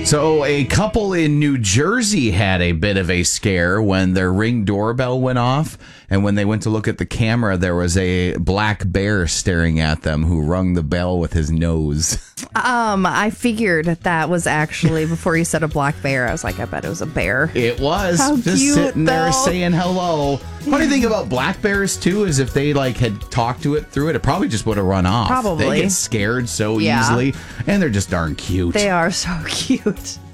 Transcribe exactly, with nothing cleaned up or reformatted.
So a couple in New Jersey had a bit of a scare when their Ring doorbell went off. And when they went to look at the camera, there was a black bear staring at them who rung the bell with his nose. Um, I figured that was actually, before you said a black bear, I was like, I bet it was a bear. It was. How just cute, sitting there though. saying hello. Funny thing about black bears, too, is if they like had talked to it through it, it probably just would have run off. Probably. They get scared so Yeah. easily, and they're just darn cute. They are so cute.